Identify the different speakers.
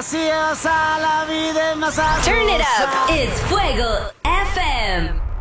Speaker 1: graciosa, la vida es más sabrosa.
Speaker 2: Turn it up. It's Fuego FM.